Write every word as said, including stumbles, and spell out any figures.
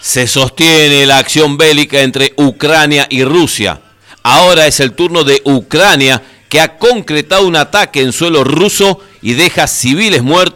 Se sostiene la acción bélica entre Ucrania y Rusia. Ahora es el turno de Ucrania, que ha concretado un ataque en suelo ruso y deja civiles muertos